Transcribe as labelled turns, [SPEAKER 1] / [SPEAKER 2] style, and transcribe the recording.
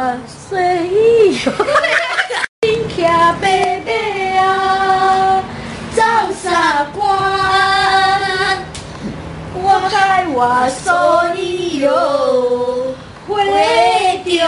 [SPEAKER 1] 随意哟，天骑白马啊，走沙关，我开我所以哟，回。